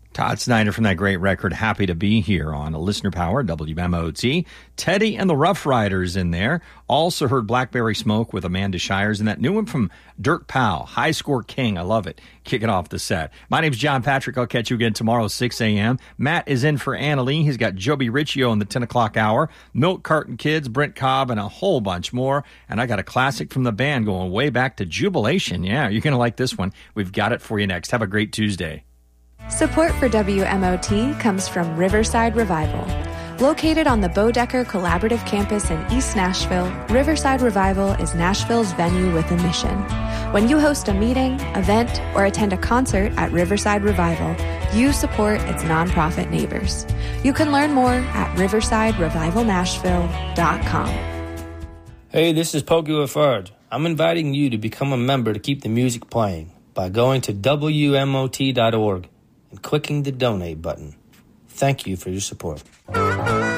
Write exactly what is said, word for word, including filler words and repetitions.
Todd Snyder from that great record, Happy to Be Here on a Listener Power, W M O T. Teddy and the Rough Riders in there. Also heard Blackberry Smoke with Amanda Shires and that new one from Dirk Powell, High Score King. I love it. Kicking off the set. My name's John Patrick. I'll catch you again tomorrow at six a.m. Matt is in for Anna Lee. He's got Joby Riccio in the ten o'clock hour, Milk Carton Kids, Brent Cobb, and a whole bunch more. And I got a classic from the band going way back to Jubilation. Yeah, you're going to like this one. We've got it for you next. Have a great Tuesday. Support for W M O T comes from Riverside Revival. Located on the Bodecker Collaborative Campus in East Nashville, Riverside Revival is Nashville's venue with a mission. When you host a meeting, event, or attend a concert at Riverside Revival, you support its nonprofit neighbors. You can learn more at riverside revival nashville dot com. Hey, this is Pokey Lafarge. I'm inviting you to become a member to keep the music playing by going to W M O T dot org and clicking the donate button. Thank you for your support.